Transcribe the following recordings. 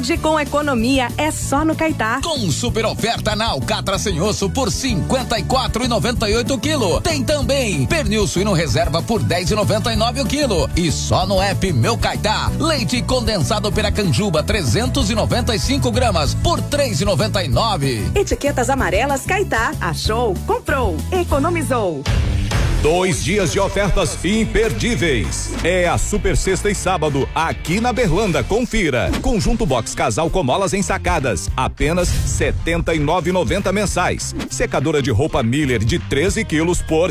Qualidade com economia é só no Caetá. Com super oferta na alcatra sem osso por 54,98 quilo. Tem também pernil suíno reserva por 10,99 o quilo. E só no app Meu Caetá, leite condensado Piracanjuba 395 gramas por 3,99. Etiquetas amarelas Caetá. Achou, comprou, economizou. 2 dias de ofertas imperdíveis. É a Super Sexta e Sábado aqui na Berlanda. Confira. Conjunto box casal com molas ensacadas, apenas R$ 79,90 mensais. Secadora de roupa Miller de 13 quilos por R$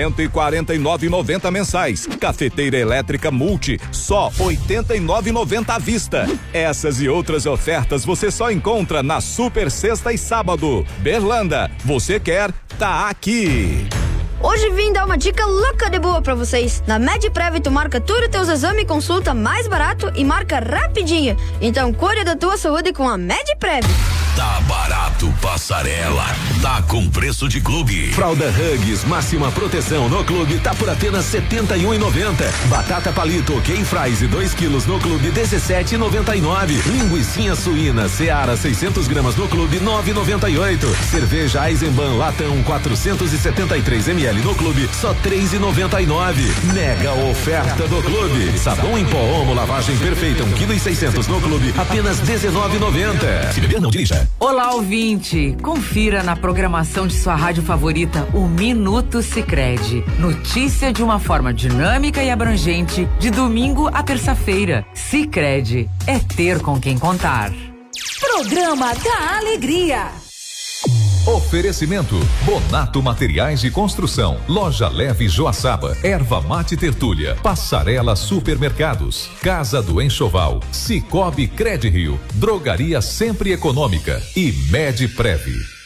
149,90 mensais. Cafeteira elétrica Multi, só R$ 89,90 à vista. Essas e outras ofertas você só encontra na Super Sexta e Sábado. Berlanda, você quer, tá aqui. Hoje vim dar uma dica louca de boa pra vocês. Na MedPrev tu marca tudo teus exames e consulta mais barato e marca rapidinho. Então cuide da tua saúde com a MedPrev. Tá barato, passarela. Tá com preço de clube. Fralda Huggies, máxima proteção no clube, tá por apenas R$ 71,90. Batata palito, Ken Fries 2 quilos no clube, R$ 17,99. Linguicinha suína, Seara 600 gramas no clube, R$ 9,98. Cerveja Eisenbahn latão 473 ml no clube, só R$ 3,99. Mega oferta do clube. Sabão em pó Omo lavagem perfeita 1,6 kg no clube, apenas R$ 19,90. Se beber, não dirija. Olá, ouvinte. Confira na programação de sua rádio favorita o Minuto Sicredi. Notícia de uma forma dinâmica e abrangente, de domingo a terça-feira. Sicredi é ter com quem contar. Programa da Alegria. Oferecimento: Bonato Materiais de Construção, Loja Leve Joaçaba, Erva Mate Tertúlia, Passarela Supermercados, Casa do Enxoval, Cicobi Credrio, Drogaria Sempre Econômica e MedPrev.